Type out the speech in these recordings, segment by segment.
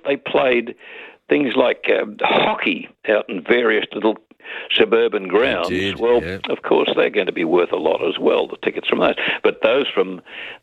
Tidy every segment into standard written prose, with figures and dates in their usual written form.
they played things like hockey out in various little suburban grounds. Of course, they're going to be worth a lot as well, the tickets from those. But those from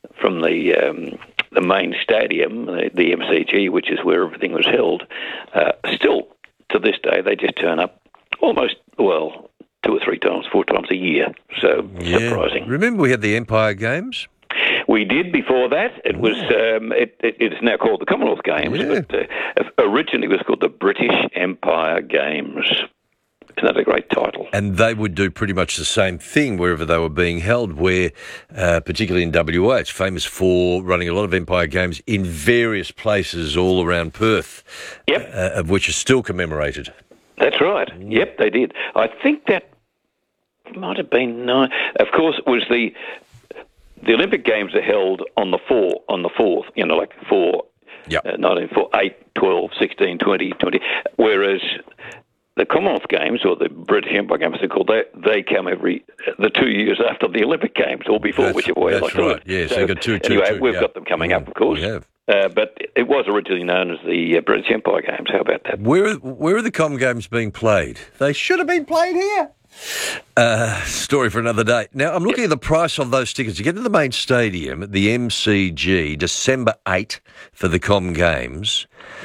the main stadium, the MCG, which is where everything was held, still, to this day, they just turn up almost, 2 or 3 times, 4 times a year. So, surprising. Remember we had the Empire Games? We did before that. It was it is now called the Commonwealth Games, but originally it was called the British Empire Games. Isn't that a great title? And they would do pretty much the same thing wherever they were being held, where, particularly in WA, it's famous for running a lot of Empire Games in various places all around Perth, of which are still commemorated. That's right. Yep, they did. I think that might have been 9. Of course, it was the Olympic Games are held on the 4th, like 4, 1904, 8, 12, 16, 20, 20, whereas the Commonwealth Games, or the British Empire Games, they're called, they come the 2 years after the Olympic Games, or before, whichever way I like right. Yeah, so you've got two. We've got them coming up, of course. We have. But it was originally known as the British Empire Games. How about that? Where are the Com Games being played? They should have been played here. Story for another day. Now, I'm looking at the price of those tickets. You get to the main stadium, the MCG, December 8 for the Com Games.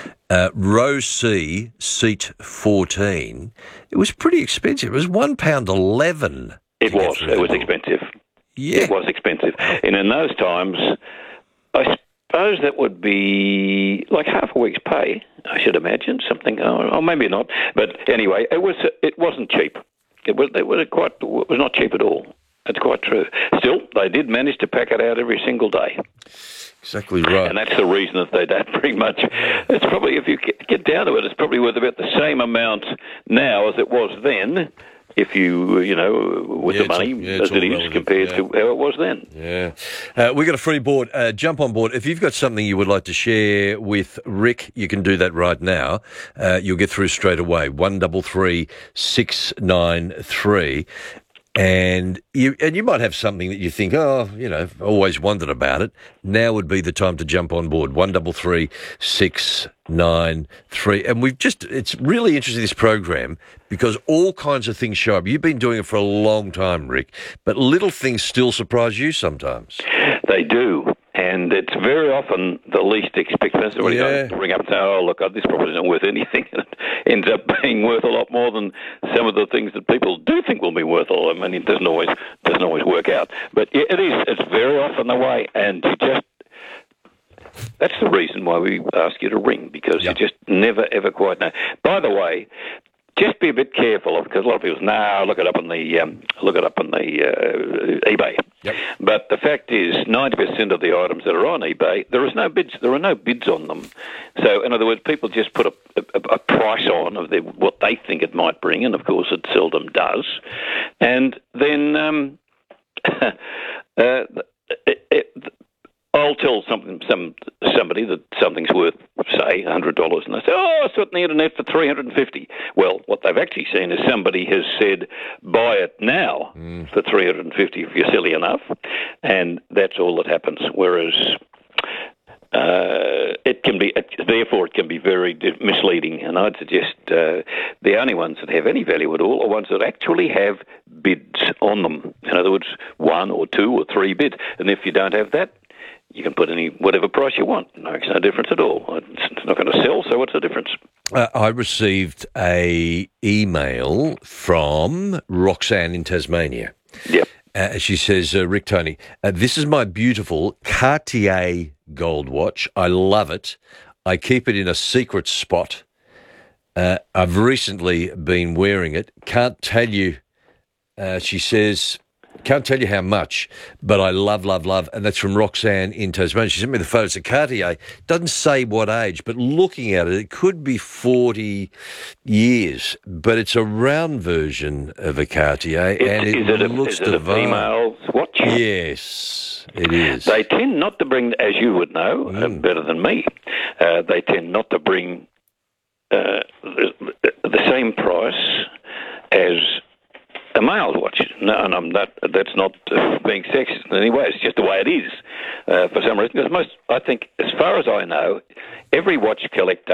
Row C, seat 14. It was pretty expensive. It was £1.11. It was expensive. Yeah. It was expensive. And in those times, I suppose that would be like half a week's pay, I should imagine, something, or maybe not. But anyway, it wasn't cheap. It was not cheap at all. That's quite true. Still, they did manage to pack it out every single day. Exactly right. And that's the reason that they don't bring much. It's probably, if you get down to it, it's probably worth about the same amount now as it was then, if you, with the money as it is compared to how it was then. Yeah. We've got a free board. Jump on board. If you've got something you would like to share with Rick, you can do that right now. You'll get through straight away. 133 693. And you might have something that you think, always wondered about it. Now would be the time to jump on board. 133 693. And it's really interesting, this program, because all kinds of things show up. You've been doing it for a long time, Rick, but little things still surprise you sometimes. They do. And it's very often the least expected. Somebody does ring up and say, "Oh, look, this property isn't worth anything." And it ends up being worth a lot more than some of the things that people do think will be worth a lot. I mean, it doesn't always work out. But it is. It's very often the way. And that's the reason why we ask you to ring, because you just never, ever quite know. By the way, just be a bit careful, because a lot of people say, look it up on the eBay. Yep. But the fact is, 90% of the items that are on eBay, there are no bids on them. So, in other words, people just put a price on of what they think it might bring, and of course it seldom does. And then I'll tell somebody that something's worth, say, $100, and they say, I saw it on the internet for $350. Well, what they've actually seen is somebody has said, buy it now for $350 if you're silly enough, and that's all that happens. Whereas it can be very misleading, and I'd suggest the only ones that have any value at all are ones that actually have bids on them. In other words, 1 or 2 or 3 bids, and if you don't have that, you can put whatever price you want. No, it's no difference at all. It's not going to sell, so what's the difference? I received a email from Roxanne in Tasmania. Yep. She says, Rick Tony, this is my beautiful Cartier gold watch. I love it. I keep it in a secret spot. I've recently been wearing it. Can't tell you, she says, can't tell you how much, but I love, and that's from Roxanne in Tasmania. She sent me the photo. It's a Cartier. Doesn't say what age, but looking at it, it could be 40 years, but it's a round version of a Cartier, and it looks divine. Is it a female's watch? Yes, it is. They tend not to bring, as you would know, better than me, they tend not to bring the same price as a male's watch. No, and that's not being sexist in any way. It's just the way it is for some reason. Because I think, as far as I know, every watch collector